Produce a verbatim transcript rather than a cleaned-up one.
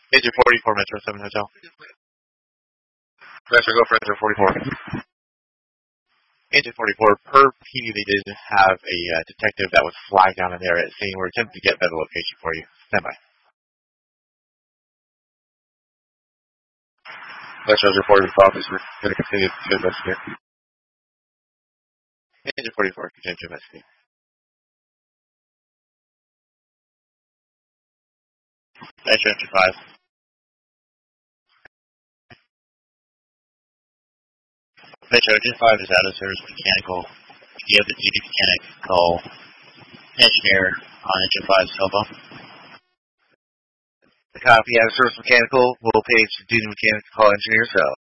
Engine forty-four, Metro seven Hotel. Metro, go for Engine forty-four. Engine forty-four, per P D, they did have a uh, detective that was flagged down in there at scene. We're attempting to get better location for you. Stand by. Metro's reported to office. We're going to continue to investigate. Engine forty-four, continue to investigate. Metro Engine five. Metro Engine five is out of service mechanical. If you have the duty mechanic, call engineer on Engine five's cell phone. The copy out of service mechanical will page the duty mechanic to call engineer cell.